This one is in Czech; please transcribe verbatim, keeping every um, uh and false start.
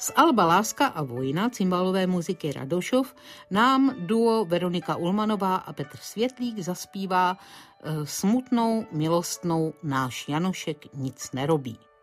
Z alba Láska a vojna cymbalové muziky Radošov nám duo Veronika Ulmanová a Petr Světlík zaspívá smutnou, milostnou Náš Janošek nic nerobí.